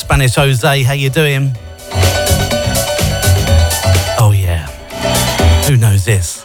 Spanish Jose, how you doing? Oh yeah, who knows this?